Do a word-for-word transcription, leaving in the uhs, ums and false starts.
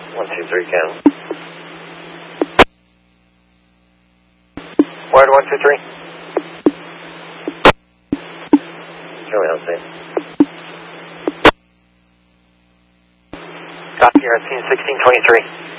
one two three count. Wide one two three. Show me how to say it. Copy, you're at scene sixteen twenty-three.